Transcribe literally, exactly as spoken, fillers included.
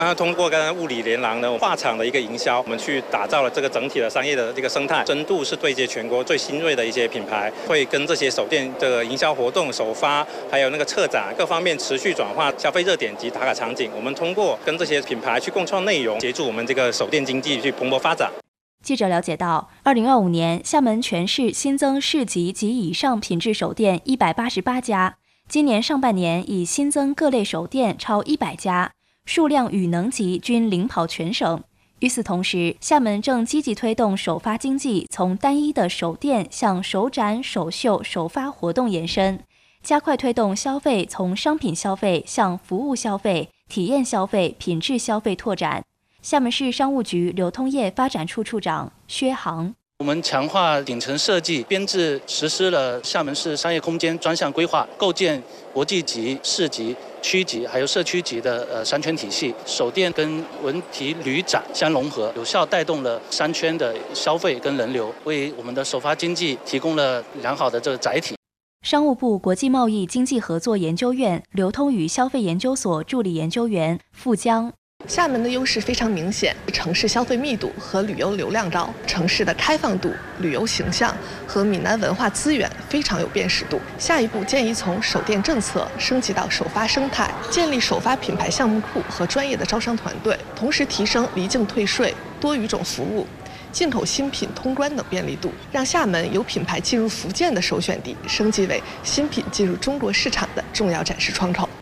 那通过跟物理连廊的画厂的一个营销，我们去打造了这个整体的商业的这个生态，深度是对接全国最新锐的一些品牌，会跟这些手店的营销活动、首发，还有那个策展各方面持续转化消费热点及打卡场景。我们通过跟这些品牌去共创内容，协助我们这个手店经济去蓬勃发展。 记者了解到，二零二五年厦门全市新增市级及以上品质手店一百八十八家，今年上半年已新增各类手店超一百家。数量与能级均领跑全省。与此同时，厦门正积极推动首发经济从单一的手店向首展、首秀、首发活动延伸，加快推动消费从商品消费向服务消费、体验消费、品质消费拓展。厦门市商务局流通业发展处处长薛航。 我们强化顶层设计编制，实施了厦门市商业空间专项规划，构建国际级、市级、区级还有社区级的呃商圈体系。手店跟文体旅展相融合，有效带动了商圈的消费跟人流，为我们的首发经济提供了良好的这个载体。 商务部国际贸易经济合作研究院流通与消费研究所助理研究员傅江。 厦门的优势非常明显，城市消费密度和旅游流量高，城市的开放度、旅游形象和闽南文化资源非常有辨识度。下一步建议从手店政策升级到首发生态，建立首发品牌项目库和专业的招商团队，同时提升离境退税、多语种服务、进口新品通关等便利度，让厦门由品牌进入福建的首选地升级为新品进入中国市场的重要展示窗口。